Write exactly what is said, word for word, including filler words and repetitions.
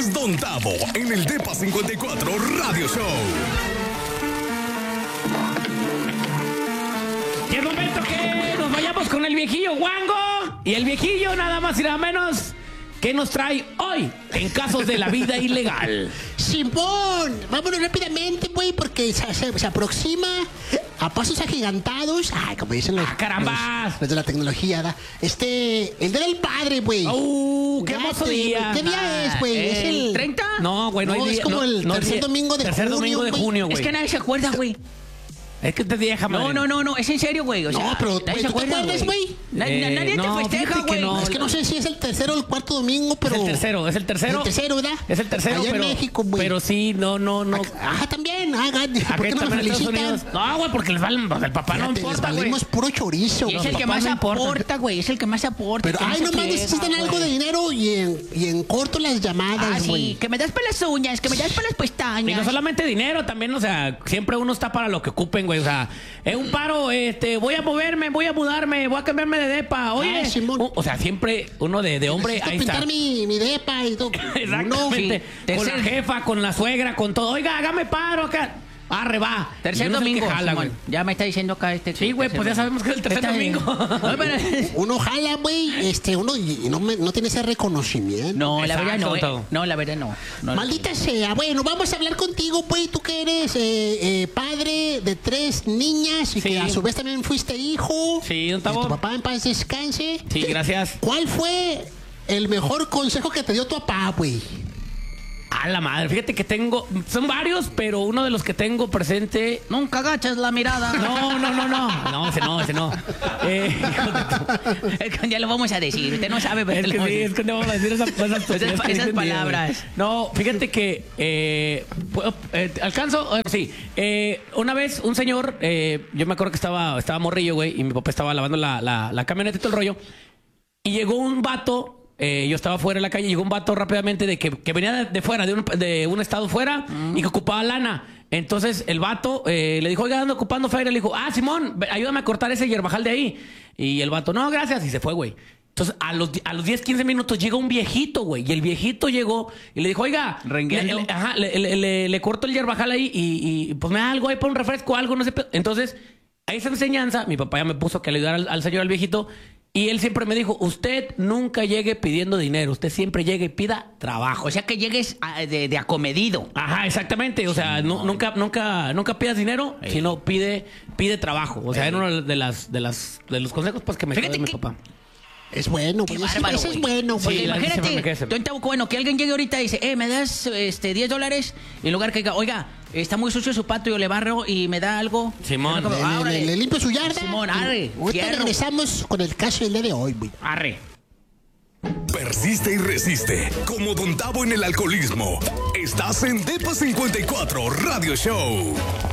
es Don Tavo en el Depa cincuenta y cuatro Radio Show. Y es momento que nos vayamos con el viejillo Wango. Y el viejillo nada más y nada menos que nos trae hoy en casos de la vida ilegal. Simón, vámonos rápidamente, güey, porque se, se, se aproxima a pasos agigantados. Ay, como dicen los, ¡Ah, caramba! los, los de la tecnología, ¿da? Este, el Día del Padre, güey. ¡Uh, qué Ya hermoso te- día! ¿Qué día es, güey? ¿Es el treinta? No, güey, no, No, hay es día- como no, el no, tercer día- domingo de tercer junio, domingo de güey. junio, güey. Es que nadie se acuerda, güey. Es que te vieja, madre. No, no, no, no, es en serio, güey. O sea, No, pero, nadie güey, se ¿tú te acuerda, acuerdas, güey? Na- Eh, na- nadie no, te festeja, fíjate que güey. no. Es que no sé si es el tercero o el cuarto domingo, pero... Es el tercero, es el tercero. Es el tercero, ¿verdad? Es el tercero, Allá pero, en México, güey. pero sí, no, no, no. Ah, también. Ah, ¿por Aquí qué no nos también en Estados felicitan? Unidos. No, güey, porque les valen, pues, el papá no Fíjate, les importa, güey. valimos puro chorizo. Y es güey. el que papá más no importa. aporta, güey. Es el que más aporta. Pero, que ay, se nomás friega, necesitan algo de güey. dinero y en, y en corto las Ah, llamadas, güey. sí, que me das para las uñas, que me das para las Y pestañas. no solamente dinero, también, o sea, siempre uno está para lo que ocupen, güey. O sea, es un paro, este, voy a moverme, voy a mudarme, voy a cambiarme de depa. Oye, Ah, Simón. o, o sea, siempre uno de, de hombre, Necesito ahí pintar está. mi, mi depa y todo. Exactamente. Sí, Con la tercer- jefa, con la suegra, con todo. Oiga, hágame paro acá. Arre, va. Tercer Y uno es el que domingo, jala, Simón. güey. Ya me está diciendo acá este. Sí, güey, pues ya sabemos que es el tercer Está bien. domingo. No, pero- Uno jala, güey, este, uno y y no, me- no tiene ese reconocimiento. No, la verdad no. Exacto. eh. No, la verdad no. No, Maldita sea. Bueno, vamos a hablar contigo, güey. Tú que eres eh, eh, padre de tres niñas y Sí. que a su vez también fuiste hijo. Sí, don Y Tavo. tu papá en paz descanse. Sí, gracias. ¿Cuál fue el mejor consejo que te dio tu papá, güey? A la madre, fíjate que tengo, son varios, pero uno de los que tengo presente. Nunca agachas la mirada. No, no, no, no. No, ese no, ese no. Eh, hijo de tu- Es que ya lo vamos a decir. Usted no sabe, pero Es te que lo sí, es que no vamos a decir esas, esas, Esas- tonterías que esas dicen bien, palabras. güey. No, fíjate que eh, puedo- eh, alcanzo, eh, sí. Eh, una vez un señor, eh, yo me acuerdo que estaba, estaba morrillo, güey, y mi papá estaba lavando la, la, la camioneta y todo el rollo. Y llegó un vato, eh, yo estaba fuera de la calle, llegó un vato rápidamente de que, que venía de, de fuera, de un, de un estado fuera y que ocupaba lana. Entonces el vato eh, le dijo, oiga, ando ocupando feria. Le dijo, ah, Simón, ve, ayúdame a cortar ese hierbajal de ahí. Y el vato, no, gracias. Y se fue, güey. Entonces a los, a los diez, quince minutos llega un viejito, güey. Y el viejito llegó y le dijo, oiga, Rengueando. le, le- ajá, le, le, le- le corto el hierbajal ahí y, y pues me da algo ahí para un refresco, algo, no sé. Entonces, a esa enseñanza, mi papá ya me puso que le ayudara al, al señor, al viejito. Y él siempre me dijo, usted nunca llegue pidiendo dinero, usted siempre llegue y pida trabajo. O sea que llegues a- de, de acomedido. Ajá, exactamente. O sea, nu- nunca, nunca, nunca pidas dinero, sino pide, pide trabajo. O sea, era uno de las, de las, de los consejos pues que me Fíjate dio mi que- papá. Es bueno, Qué güey. Ese, bárbaro, ese es güey. bueno, Sí, güey. la- Imagínate, se me queda, se me- tú en Tabuco, bueno, que alguien llegue ahorita y dice, eh, me das este, diez dólares, y en lugar que diga, oiga, está muy sucio su patio, yo le barro y me da algo. Simón. Yo Le, como, "Ah, le- órale". le- le limpio su yarda. Simón, arre, Ahorita fierro. regresamos con el caso del día de hoy, güey. Arre. Persiste y resiste. Como Don Tavo en el alcoholismo. Estás en Depa cincuenta y cuatro Radio Show.